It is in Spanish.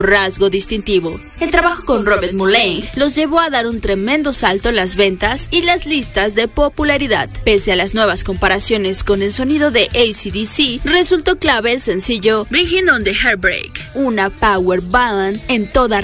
rasgo distintivo. El trabajo con Robert Mulaney los llevó a dar un tremendo salto en las ventas y las listas de popularidad. Pese a las nuevas comparaciones con el sonido de AC/DC, resultó clave el sencillo Bringing on the Heartbreak, una power ballad en toda